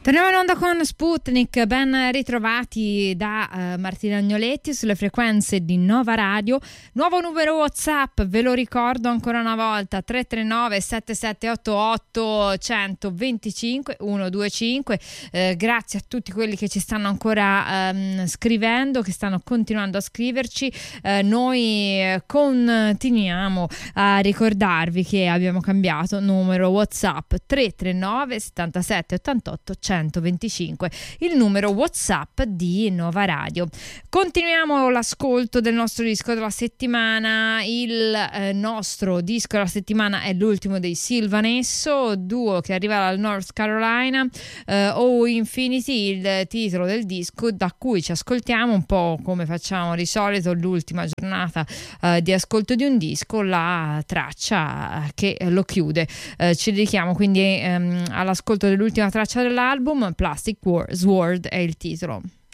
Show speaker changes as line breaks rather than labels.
Torniamo in onda con Sputnik, ben ritrovati da Martina Agnoletti sulle frequenze di Nova Radio. Nuovo numero WhatsApp, ve lo ricordo ancora una volta, 339 7788 125 125. Grazie a tutti quelli che ci stanno ancora scrivendo, che stanno continuando a scriverci. Noi continuiamo a ricordarvi che abbiamo cambiato numero WhatsApp, 339 77 88 125, il numero WhatsApp di Nova Radio. Continuiamo l'ascolto del nostro disco della settimana. Il nostro disco della settimana è l'ultimo dei Sylvanesso, duo che arriva dal North Carolina, Oh Infinity, il titolo del disco, da cui ci ascoltiamo un po' come facciamo di solito l'ultima giornata di ascolto di un disco, la traccia che lo chiude. Ci dedichiamo quindi all'ascolto dell'ultima traccia dell'album. Plastic Sword è il titolo.